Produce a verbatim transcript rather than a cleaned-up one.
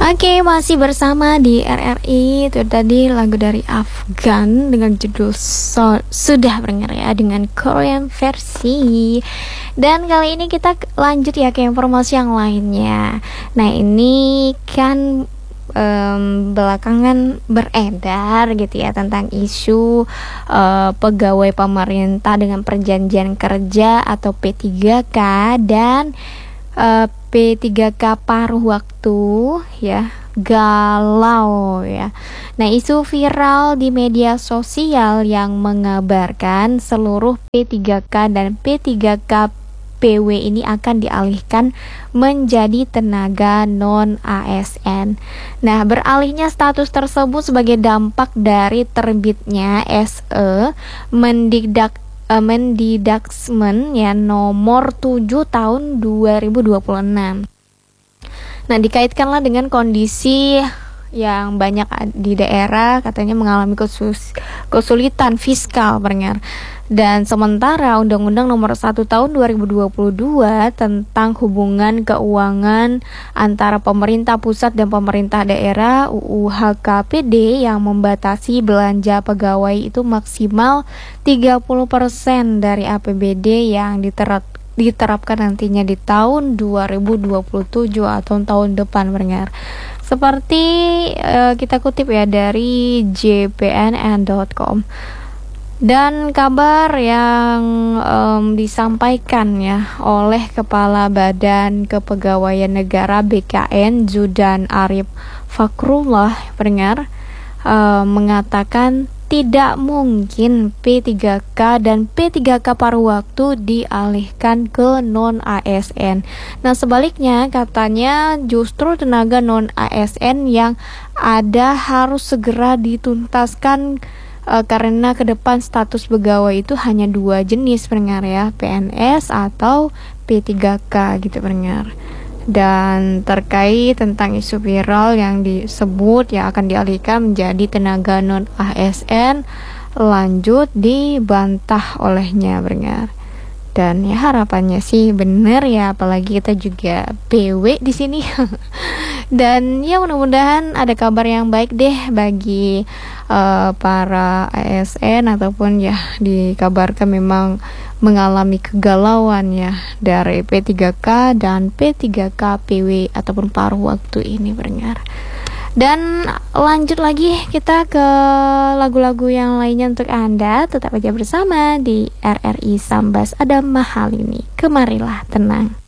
Oke, masih bersama di R R I. Itu tadi lagu dari Afgan dengan judul so, Sudah Berdengar ya, dengan Korean versi. Dan kali ini kita lanjut ya ke informasi yang lainnya. Nah, ini kan um, belakangan beredar gitu ya tentang isu uh, pegawai pemerintah dengan perjanjian kerja atau P tiga K dan uh, P tiga K paruh waktu ya, galau ya. Nah, isu viral di media sosial yang mengabarkan seluruh P tiga K dan P tiga K P W ini akan dialihkan menjadi tenaga non A S N. Nah, beralihnya status tersebut sebagai dampak dari terbitnya S E Mendikdak Mendidaksmen ya nomor tujuh tahun dua ribu dua puluh enam. Nah, dikaitkanlah dengan kondisi yang banyak di daerah katanya mengalami kesus, kesulitan fiskal pendengar. Dan sementara Undang-Undang Nomor satu Tahun dua ribu dua puluh dua tentang hubungan keuangan antara pemerintah pusat dan pemerintah daerah U U H K P D yang membatasi belanja pegawai itu maksimal tiga puluh persen dari A P B D yang diterap, diterapkan nantinya di tahun dua ribu dua puluh tujuh atau tahun depan pendengar. Seperti uh, kita kutip ya dari J P N N dot com. Dan kabar yang um, disampaikan ya oleh Kepala Badan Kepegawaian Negara B K N Zudan Arif Fakrullah pendengar uh, mengatakan tidak mungkin P tiga K dan P tiga K paruh waktu dialihkan ke non A S N. Nah, sebaliknya katanya justru tenaga non A S N yang ada harus segera dituntaskan Uh, karena ke depan status pegawai itu hanya dua jenis pendengar ya, P N S atau P tiga K gitu pendengar. Dan terkait tentang isu viral yang disebut yang akan dialihkan menjadi tenaga non A S N, lanjut dibantah olehnya pendengar. Dan ya harapannya sih bener ya, apalagi kita juga P W di sini. Dan ya mudah-mudahan ada kabar yang baik deh bagi uh, para A S N ataupun ya dikabarkan memang mengalami kegalauan ya dari P tiga K dan P tiga K P W ataupun paruh waktu ini pendengar. Dan lanjut lagi kita ke lagu-lagu yang lainnya untuk Anda. Tetap aja bersama di R R I Sambas Ada Mahal ini. Kemarilah tenang.